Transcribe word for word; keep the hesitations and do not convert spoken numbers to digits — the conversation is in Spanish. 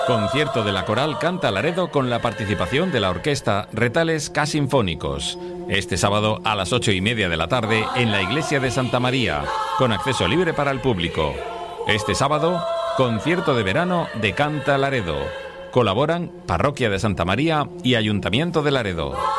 Concierto de la Coral Canta Laredo con la participación de la orquesta Retales K Sinfónicos. Este sábado a las ocho y media de la tarde en la iglesia de Santa María, con acceso libre para el público. Este sábado, concierto de verano de Canta Laredo. Colaboran Parroquia de Santa María y Ayuntamiento de Laredo.